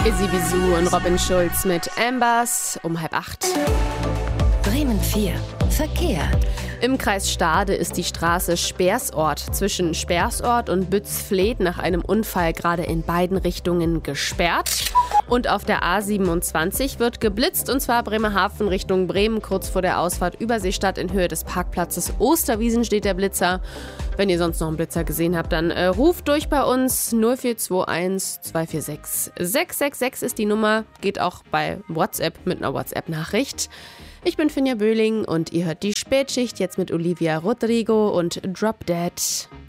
Busy Bisou und Robin Schulz mit Ambers um 7:30. Bremen 4. Verkehr. Im Kreis Stade ist die Straße Speersort zwischen Speersort und Bützfleth nach einem Unfall gerade in beiden Richtungen gesperrt. Und auf der A27 wird geblitzt, und zwar Bremerhaven Richtung Bremen, kurz vor der Ausfahrt Überseestadt in Höhe des Parkplatzes Osterwiesen steht der Blitzer. Wenn ihr sonst noch einen Blitzer gesehen habt, dann ruft durch bei uns 0421 246 666 ist die Nummer. Geht auch bei WhatsApp mit einer WhatsApp-Nachricht. Ich bin Finja Böhling und ihr hört die Spätschicht jetzt mit Olivia Rodrigo und Drop Dead.